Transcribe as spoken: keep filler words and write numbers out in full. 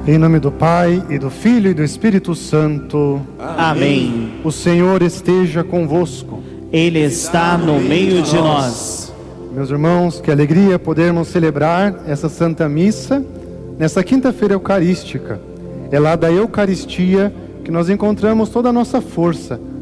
Em nome do Pai, e do Filho, e do Espírito Santo. Amém. O Senhor esteja convosco. Ele está no meio de nós. Meus irmãos, que alegria podermos celebrar essa Santa Missa nessa quinta-feira eucarística. É lá da Eucaristia que nós encontramos toda a nossa força